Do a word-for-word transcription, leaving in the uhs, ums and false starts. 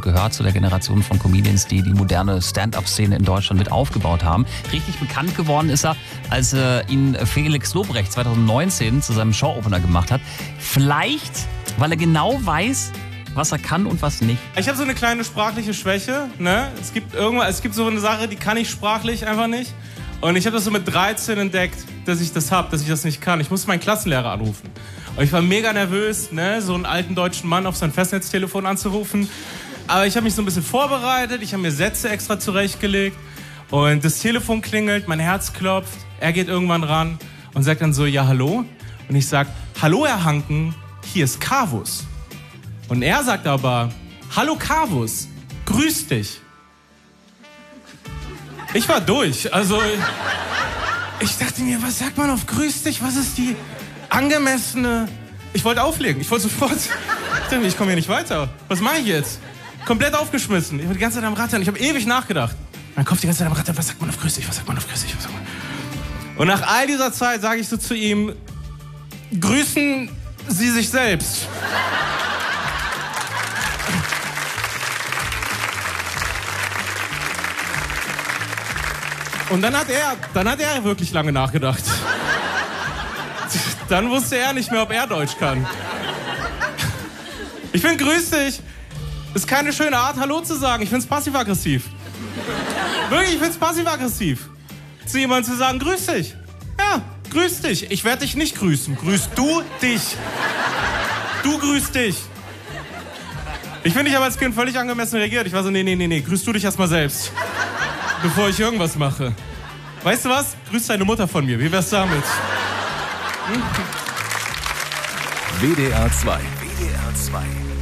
gehört zu der Generation von Comedians, die die moderne Stand-up-Szene in Deutschland mit aufgebaut haben. Richtig bekannt geworden ist er, als äh, ihn Felix Lobrecht zwanzig neunzehn zu seinem Showopener gemacht hat. Vielleicht, weil er genau weiß, was er kann und was nicht. Ich habe so eine kleine sprachliche Schwäche. Ne? Es gibt irgendwann, es gibt so eine Sache, die kann ich sprachlich einfach nicht. Und ich habe das so mit dreizehn entdeckt, dass ich das habe, dass ich das nicht kann. Ich musste meinen Klassenlehrer anrufen. Und ich war mega nervös, ne? so einen alten deutschen Mann auf sein Festnetztelefon anzurufen. Aber ich habe mich so ein bisschen vorbereitet, ich habe mir Sätze extra zurechtgelegt. Und das Telefon klingelt, mein Herz klopft. Er geht irgendwann ran und sagt dann so, ja, hallo? Und ich sag, hallo, Herr Hanken, hier ist Carvus. Und er sagt aber, hallo Carvus, grüß dich. Ich war durch, also ich dachte mir, was sagt man auf grüß dich, was ist die angemessene... Ich wollte auflegen, ich wollte sofort, ich dachte mir, ich komme hier nicht weiter, was mache ich jetzt? Komplett aufgeschmissen, ich war die ganze Zeit am Rattern, ich habe ewig nachgedacht. Mein Kopf die ganze Zeit am Rattern, was sagt man auf grüß dich, was sagt man auf grüß dich, was sagt man... Und nach all dieser Zeit sage ich so zu ihm, grüßen Sie sich selbst. Und dann hat er, dann hat er wirklich lange nachgedacht. Dann wusste er nicht mehr, ob er Deutsch kann. Ich finde, grüß dich, ist keine schöne Art, Hallo zu sagen. Ich finde es passiv-aggressiv. Wirklich, ich finde es passiv-aggressiv. Zu jemandem zu sagen, grüß dich. Ja, grüß dich. Ich werde dich nicht grüßen. Grüß du dich. Du grüßt dich. Ich finde, ich habe als Kind völlig angemessen reagiert. Ich war so, nee, nee, nee, nee, grüß du dich erstmal selbst. Bevor ich irgendwas mache. Weißt du was? Grüß deine Mutter von mir. Wie wär's damit? Hm? W D R zwei. W D R zwei.